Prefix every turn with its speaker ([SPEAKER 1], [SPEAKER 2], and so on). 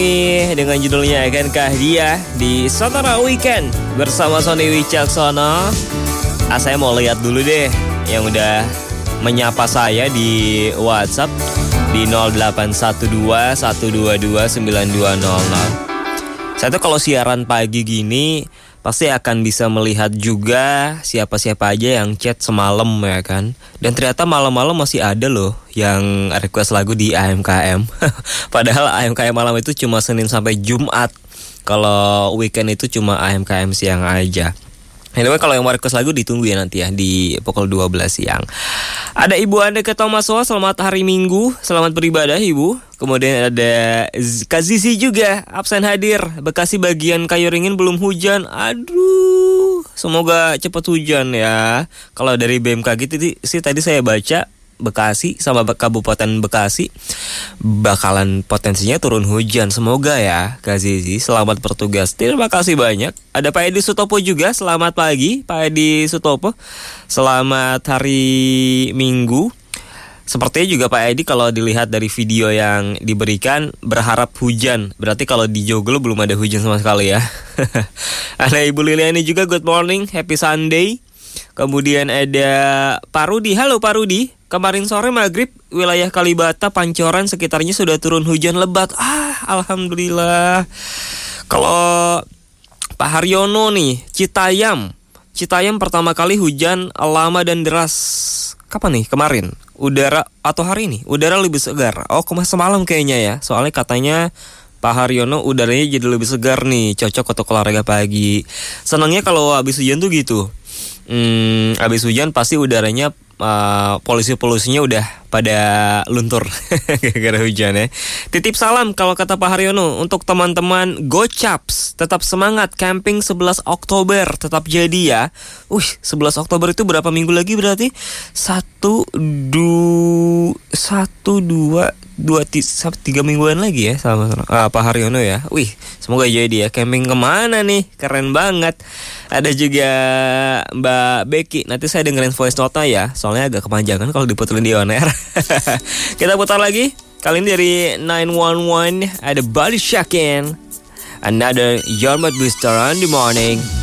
[SPEAKER 1] dengan judulnya Akankah Dia di Sonora Weekend bersama Sony Wicaksono. Saya mau lihat dulu deh yang udah menyapa saya di WhatsApp di 0812-122-9200. Saya tuh kalau siaran pagi gini pasti akan bisa melihat juga siapa-siapa aja yang chat semalam ya kan. Dan ternyata malam-malam masih ada loh yang request lagu di AMKM. Padahal AMKM malam itu cuma Senin sampai Jumat. Kalau weekend itu cuma AMKM siang aja. Anyway, kalau yang mau request lagu ditunggu ya nanti ya di pukul 12 siang. Ada Ibu Anda ke Tomasoa, selamat hari Minggu, selamat beribadah Ibu. Kemudian ada Kak Zizi juga, absen hadir. Bekasi bagian Kayu Ringin belum hujan. Aduh, semoga cepat hujan ya. Kalau dari BMKG sih tadi saya baca Bekasi sama Kabupaten Bekasi bakalan potensinya turun hujan. Semoga ya Kak Zizi, selamat bertugas. Terima kasih banyak. Ada Pak Edi Sutopo juga, selamat pagi Pak Edi Sutopo. Selamat hari Minggu. Sepertinya juga Pak Edi kalau dilihat dari video yang diberikan berharap hujan. Berarti kalau di Joglo belum ada hujan sama sekali ya. Ada Ibu Liliani juga, good morning, happy Sunday. Kemudian ada Pak Rudi, halo Pak Rudi. Kemarin sore maghrib wilayah Kalibata, Pancoran sekitarnya sudah turun hujan lebat. Alhamdulillah. Kalau Pak Haryono nih, Citayam pertama kali hujan lama dan deras. Kapan nih? Kemarin. Udara atau hari ini? Udara lebih segar. Oh, semalam kayaknya ya. Soalnya katanya Pak Haryono udaranya jadi lebih segar nih, cocok untuk olahraga pagi. Senangnya kalau habis hujan tuh gitu. Habis hujan pasti udaranya polusinya udah pada luntur gara-gara hujan ya. Titip salam kalau kata Pak Haryono untuk teman-teman Gocaps, tetap semangat, camping 11 Oktober tetap jadi ya. 11 Oktober itu berapa minggu lagi berarti? 3 mingguan lagi ya sama Pak Haryono ya. Semoga jadi ya. Camping kemana nih? Keren banget. Ada juga Mbak Becky. Nanti saya dengerin voice note ya, soalnya agak kepanjangan kalau diputerin di on air. Kita putar lagi. Kali ini dari 911 ada Body Shakin'. Another Your Mood Booster on the morning.